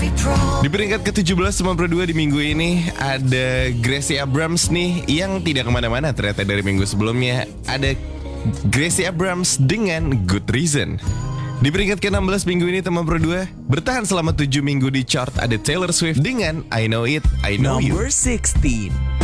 Di peringkat ke-17 92 di minggu ini ada Gracie Abrams nih yang tidak kemana-mana ternyata dari minggu sebelumnya. Ada Gracie Abrams dengan Good Reason. Di peringkat ke-16 minggu ini teman Pro 2 bertahan selama 7 minggu di chart ada Taylor Swift dengan I Know It, I Know You. Number 16.